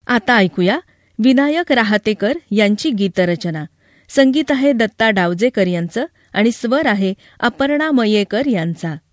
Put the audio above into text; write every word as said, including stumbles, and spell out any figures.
आता ऐकूया विनायक राहतेकर यांची गीतरचना. संगीत आहे दत्ता डावजेकर यांचं आणि स्वर आहे अपर्णा मयेकर यांचा.